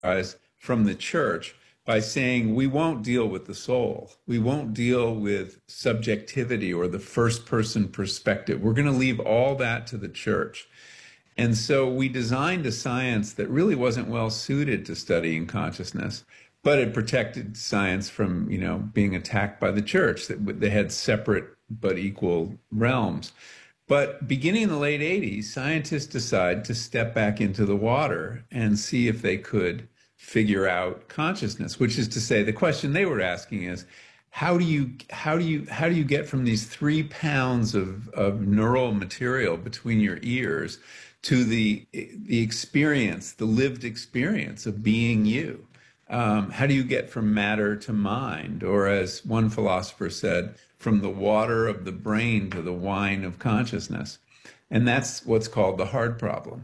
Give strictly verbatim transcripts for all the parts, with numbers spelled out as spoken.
rise from the church by saying we won't deal with the soul. We won't deal with subjectivity or the first person perspective. We're going to leave all that to the church. And so we designed a science that really wasn't well suited to studying consciousness, but it protected science from, you know, being attacked by the church. That they had separate but equal realms. But beginning in the late eighties, scientists decided to step back into the water and see if they could figure out consciousness, which is to say the question they were asking is, how do you how do you how do you get from these three pounds of, of neural material between your ears to the the experience, the lived experience of being you? Um, how do you get from matter to mind? Or as one philosopher said, from the water of the brain to the wine of consciousness. And that's what's called the hard problem.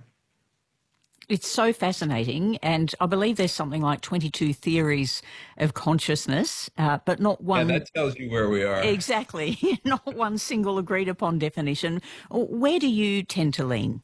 It's so fascinating, and I believe there's something like twenty-two theories of consciousness, uh, but not one... Yeah, that tells you where we are. Exactly. Not one single agreed upon definition. Where do you tend to lean?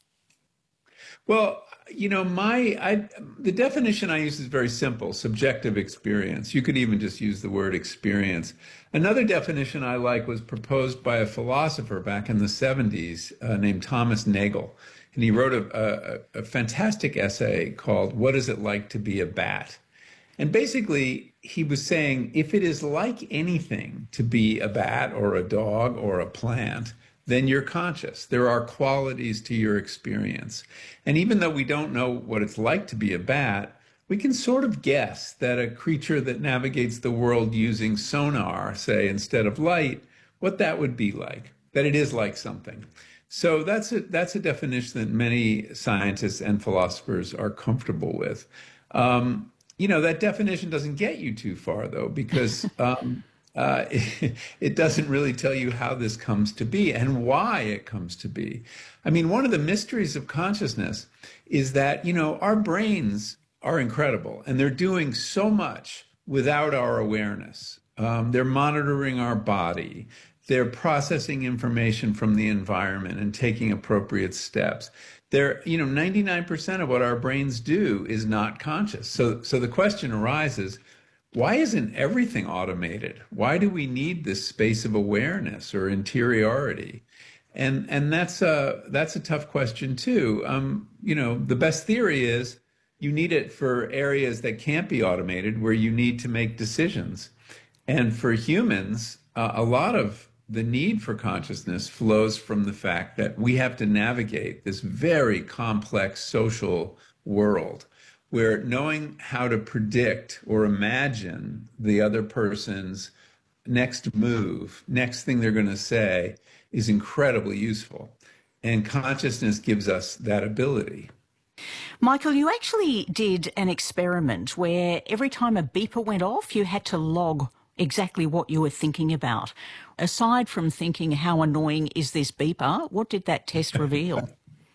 Well, you know, my I, the definition I use is very simple: subjective experience. You could even just use the word experience. Another definition I like was proposed by a philosopher back in the seventies uh, named Thomas Nagel. And he wrote a, a, a fantastic essay called "What Is It Like to Be a Bat?" And basically, he was saying, if it is like anything to be a bat or a dog or a plant, then you're conscious. There are qualities to your experience. And even though we don't know what it's like to be a bat, we can sort of guess that a creature that navigates the world using sonar, say, instead of light, what that would be like, that it is like something. So that's a, that's a definition that many scientists and philosophers are comfortable with. Um, you know, that definition doesn't get you too far, though, because um, uh, it, it doesn't really tell you how this comes to be and why it comes to be. I mean, one of the mysteries of consciousness is that, you know, our brains are incredible, and they're doing so much without our awareness. Um, they're monitoring our body. They're processing information from the environment and taking appropriate steps. They're, you know, ninety-nine percent of what our brains do is not conscious. So, so the question arises, why isn't everything automated? Why do we need this space of awareness or interiority? And, and that's a, that's a tough question too. Um, you know, the best theory is you need it for areas that can't be automated, where you need to make decisions. And for humans, uh, a lot of the need for consciousness flows from the fact that we have to navigate this very complex social world, where knowing how to predict or imagine the other person's next move, next thing they're going to say, is incredibly useful. And consciousness gives us that ability. Michael, you actually did an experiment where every time a beeper went off, you had to log exactly what you were thinking about. Aside from thinking, how annoying is this beeper, what did that test reveal?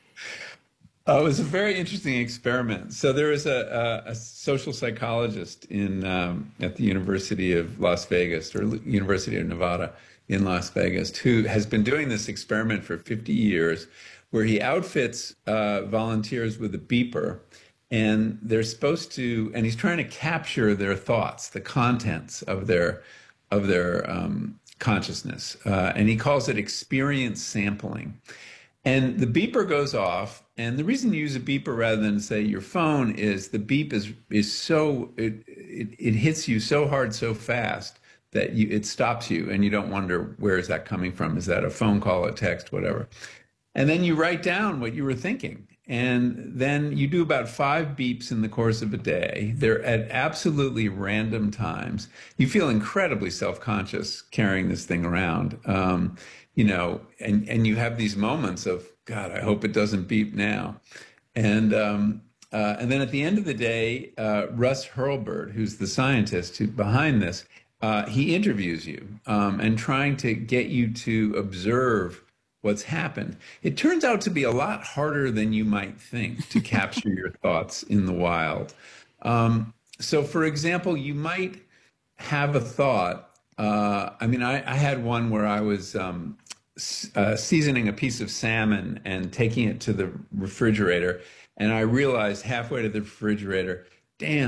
Uh, it was a very interesting experiment. So there was a, a, a social psychologist in um, at the University of Las Vegas, or University of Nevada in Las Vegas, who has been doing this experiment for fifty years, where he outfits uh, volunteers with a beeper, and they're supposed to, and he's trying to capture their thoughts, the contents of their of their um, consciousness, uh, and he calls it experience sampling. And the beeper goes off, and the reason you use a beeper rather than, say, your phone is the beep is is so it it, it hits you so hard so fast that you it stops you, and you don't wonder, where is that coming from? Is that a phone call, a text, whatever? And then you write down what you were thinking. And then you do about five beeps in the course of a day. They're at absolutely random times. You feel incredibly self-conscious carrying this thing around, um, you know, and, and you have these moments of, God, I hope it doesn't beep now. And um, uh, and then at the end of the day, uh, Russ Hurlburt, who's the scientist who, behind this, uh, he interviews you um, and trying to get you to observe what's happened. It turns out to be a lot harder than you might think to capture your thoughts in the wild. Um, so, for example, you might have a thought. Uh, I mean, I, I had one where I was um, uh, seasoning a piece of salmon and taking it to the refrigerator, and I realized halfway to the refrigerator, damn,